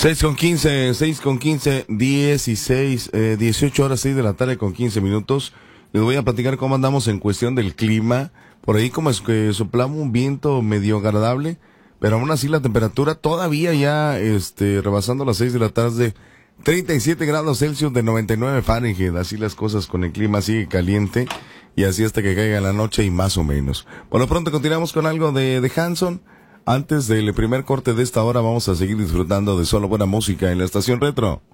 6:15, 18 horas, 6 de la tarde con 15 minutos. Les voy a platicar cómo andamos en cuestión del clima. Por ahí como es que soplamos un viento medio agradable, pero aún así la temperatura todavía ya, rebasando las 6 de la tarde, 37 grados Celsius de 99 Fahrenheit. Así las cosas con el clima, sigue caliente y así hasta que caiga la noche y más o menos. Por lo pronto continuamos con algo de Hanson. Antes del primer corte de esta hora vamos a seguir disfrutando de solo buena música en la estación retro.